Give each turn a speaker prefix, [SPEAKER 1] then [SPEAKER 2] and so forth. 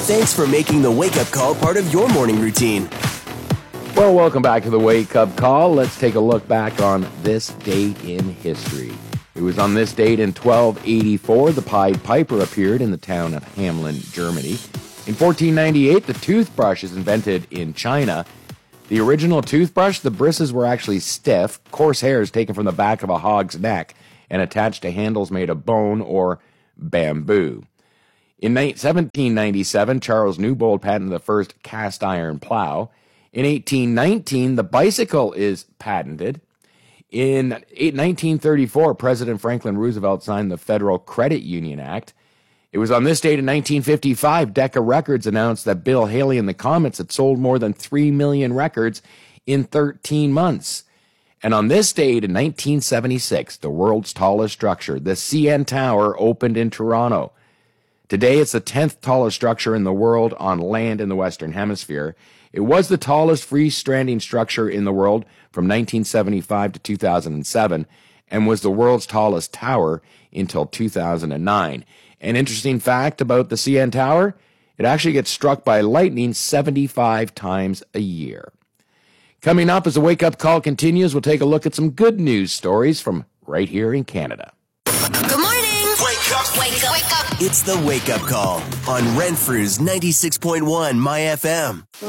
[SPEAKER 1] Thanks for making the wake-up call part of your morning routine.
[SPEAKER 2] Well, welcome back to the Wake Up Call. Let's take a look back on this date in history. It was on this date in 1284 the Pied Piper appeared in the town of Hamelin, Germany. In 1498, the toothbrush is invented in China. The original toothbrush, the bristles were actually stiff, coarse hairs taken from the back of a hog's neck and attached to handles made of bone or bamboo. In 1797, Charles Newbold patented the first cast iron plow. In 1819, the bicycle is patented. In 1934, President Franklin Roosevelt signed the Federal Credit Union Act. It was on this date in 1955, Decca Records announced that Bill Haley and the Comets had sold more than 3 million records in 13 months. And on this date in 1976, the world's tallest structure, the CN Tower, opened in Toronto. Today, it's the 10th tallest structure in the world on land in the Western Hemisphere. It was the tallest freestanding structure in the world from 1975 to 2007 and was the world's tallest tower until 2009. An interesting fact about the CN Tower, it actually gets struck by lightning 75 times a year. Coming up as the Wake Up Call continues, we'll take a look at some good news stories from right here in Canada.
[SPEAKER 3] Good morning.
[SPEAKER 1] Wake up.
[SPEAKER 3] Wake up. Wake up.
[SPEAKER 1] It's the Wake Up Call on Renfrew's 96.1 My FM.